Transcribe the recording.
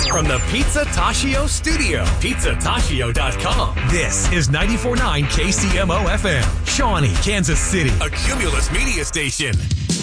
From the Pizza Tashio studio, pizzatashio.com. This is 94.9 KCMO FM, Shawnee, Kansas City, a Cumulus media station.